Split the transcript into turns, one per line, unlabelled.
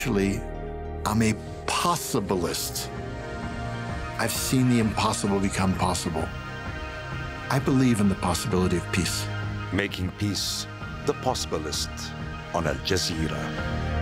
Actually, I'm a possibilist. I've seen the impossible become possible. I believe in the possibility of peace.
Making Peace, The Possibilist on Al Jazeera.